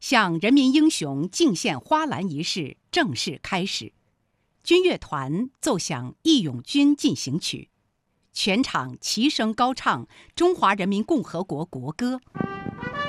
向人民英雄敬献花篮仪式正式开始。军乐团奏响《义勇军进行曲》，全场齐声高唱中华人民共和国国歌。